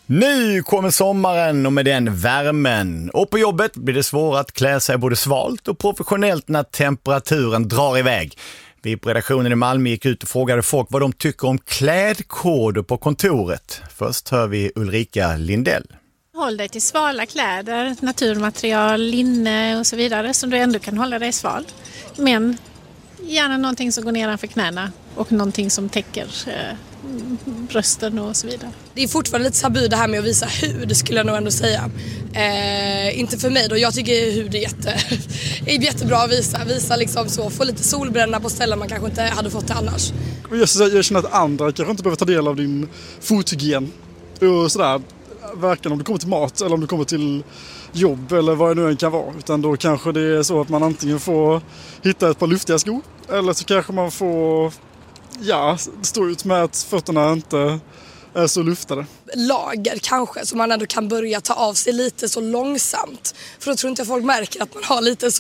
Nu kommer sommaren och med den värmen. Och på jobbet blir det svårt att klä sig både svalt och professionellt när temperaturen drar iväg. Vi på redaktionen i Malmö gick ut och frågade folk vad de tycker om klädkoder på kontoret. Först hör vi Ulrika Lindell. Håll dig till svala kläder, naturmaterial, linne och så vidare som du ändå kan hålla dig sval. Men gärna någonting som går nedanför knäna och någonting som täcker brösten och så vidare. Det är fortfarande lite tabu det här med att visa hud, skulle jag nog ändå säga. Inte för mig då, jag tycker hud är jättebra att visa liksom så, få lite solbränna på ställen man kanske inte hade fått det annars. Jag känner att andra kanske inte behöver ta del av din fothygien och sådär, varken om du kommer till mat eller om du kommer till jobb eller vad det nu än kan vara, utan då kanske det är så att man antingen får hitta ett par luftiga skor eller så kanske man får stå ut med att fötterna inte är så luftade. Lager kanske, så man ändå kan börja ta av sig lite så långsamt. För då tror inte folk märker att man har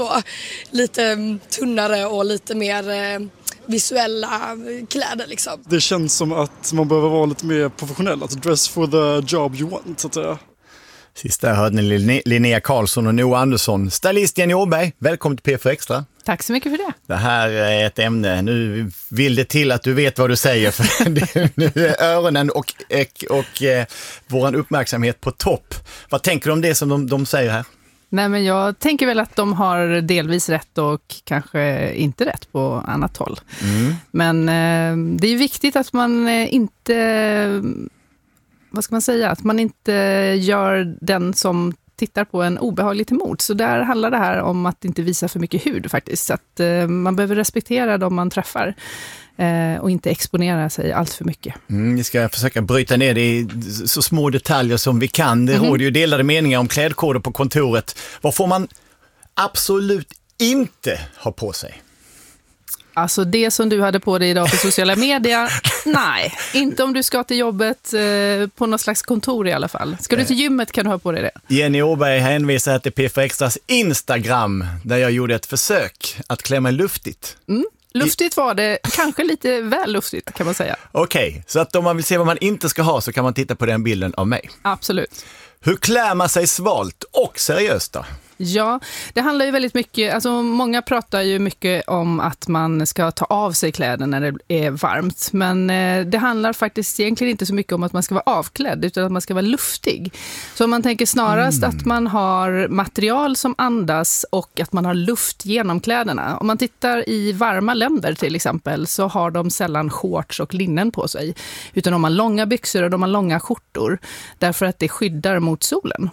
lite tunnare och lite mer visuella kläder liksom. Det känns som att man behöver vara lite mer professionell, att dress for the job you want, så att säga. Sista hörde ni Linnea Karlsson och Noah Andersson. Stylist Jenny Åberg, välkommen till P4 Extra. Tack så mycket för det. Det här är ett ämne. Nu vill det till att du vet vad du säger. För nu är öronen och vår uppmärksamhet på topp. Vad tänker du om det som de säger här? Nej, men jag tänker väl att de har delvis rätt och kanske inte rätt på annat håll. Men det är viktigt att man inte... Vad ska man säga? Att man inte gör den som tittar på en obehaglig till mod. Så där handlar det här om att inte visa för mycket hud faktiskt. Så att man behöver respektera dem man träffar och inte exponera sig allt för mycket. Vi ska försöka bryta ner det i så små detaljer som vi kan. Det råder ju delade meningar om klädkoder på kontoret. Vad får man absolut inte ha på sig? Alltså det som du hade på dig idag på sociala medier, nej, inte om du ska till jobbet på något slags kontor i alla fall. Ska du till gymmet kan du ha på dig det. Jenny Åberg hänvisar till P4 Extras Instagram där jag gjorde ett försök att klä mig luftigt. Luftigt var det, kanske lite väl luftigt kan man säga. Okej, så att om man vill se vad man inte ska ha så kan man titta på den bilden av mig. Absolut. Hur klär man sig svalt och seriöst då? Ja, det handlar ju väldigt mycket, alltså många pratar ju mycket om att man ska ta av sig kläder när det är varmt. Men det handlar faktiskt egentligen inte så mycket om att man ska vara avklädd utan att man ska vara luftig. Så man tänker snarast att man har material som andas och att man har luft genom kläderna. Om man tittar i varma länder till exempel så har de sällan shorts och linnen på sig. Utan de har långa byxor och de har långa skjortor därför att det skyddar mot solen.